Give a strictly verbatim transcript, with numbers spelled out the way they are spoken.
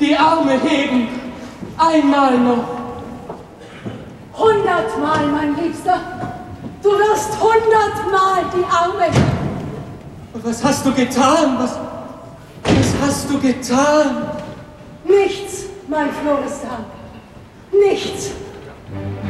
die Arme heben. Einmal noch. Hundertmal, mein Liebster. Du wirst hundertmal die Arme heben. Was hast du getan? Was, was hast du getan? Nichts, mein Florestan. Nichts.